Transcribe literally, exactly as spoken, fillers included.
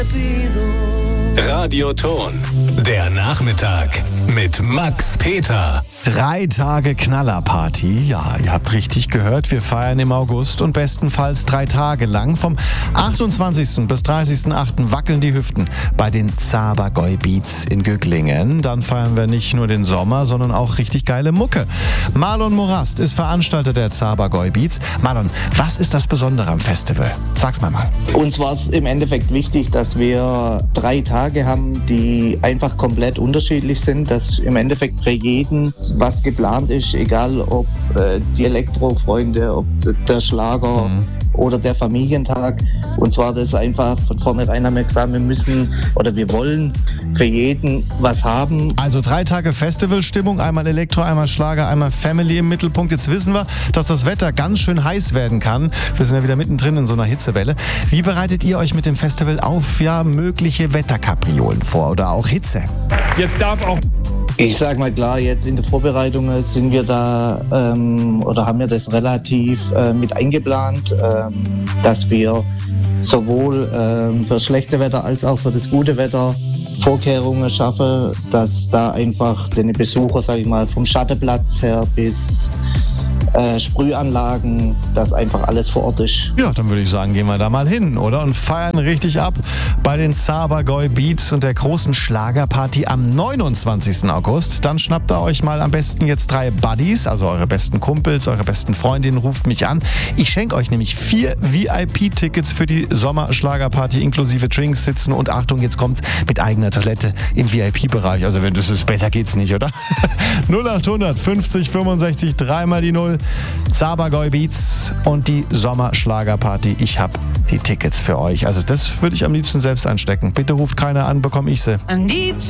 Radioton, der Nachmittag mit Max Peter. Drei Tage Knallerparty. Ja, ihr habt richtig gehört. Wir feiern im August und bestenfalls drei Tage lang. Vom achtundzwanzigsten bis dreißigsten achten wackeln die Hüften bei den Zabergäu Beats in Gücklingen. Dann feiern wir nicht nur den Sommer, sondern auch richtig geile Mucke. Marlon Morast ist Veranstalter der Zabergäu Beats. Marlon, was ist das Besondere am Festival? Sag's mal mal. Uns war es im Endeffekt wichtig, dass wir drei Tage haben, die einfach komplett unterschiedlich sind. Dass im Endeffekt für jeden was geplant ist, egal ob äh, die Elektrofreunde, ob der Schlager mhm. oder der Familientag. Und zwar das einfach von vornherein haben wir gesagt, wir müssen oder wir wollen für jeden was haben. Also drei Tage Festivalstimmung, einmal Elektro, einmal Schlager, einmal Family im Mittelpunkt. Jetzt wissen wir, dass das Wetter ganz schön heiß werden kann. Wir sind ja wieder mittendrin in so einer Hitzewelle. Wie bereitet ihr euch mit dem Festival auf ja mögliche Wetterkapriolen vor oder auch Hitze? Jetzt darf auch Ich sag mal klar, jetzt in der Vorbereitung sind wir da ähm, oder haben wir das relativ äh, mit eingeplant, ähm, dass wir sowohl ähm, für das schlechte Wetter als auch für das gute Wetter Vorkehrungen schaffen, dass da einfach den Besucher, sag ich mal, vom Schattenplatz her bis Äh, Sprühanlagen, dass einfach alles vor Ort ist. Ja, dann würde ich sagen, gehen wir da mal hin, oder? Und feiern richtig ab bei den Zabergäu Beats und der großen Schlagerparty am neunundzwanzigsten August. Dann schnappt ihr euch mal am besten jetzt drei Buddies, also eure besten Kumpels, eure besten Freundinnen, ruft mich an. Ich schenke euch nämlich vier V I P-Tickets für die Sommerschlagerparty inklusive Drinks, Sitzen und Achtung, jetzt kommt's mit eigener Toilette im V I P-Bereich. Also wenn das ist, besser geht's nicht, oder? null achthundert fünfzig fünfundsechzig, dreimal die null. Zabergäu Beats und die Sommerschlagerparty. Ich habe die Tickets für euch. Also das würde ich am liebsten selbst einstecken. Bitte ruft keiner an, bekomme ich sie.